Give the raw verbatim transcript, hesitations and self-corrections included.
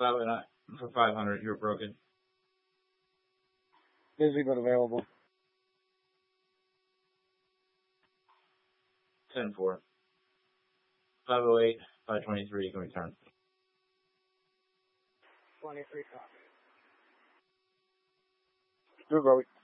five and I, for five hundred. You're broken. Busy but available. ten four. five oh eight, five twenty-three. You can return. twenty-three copy. Do it, Robbie.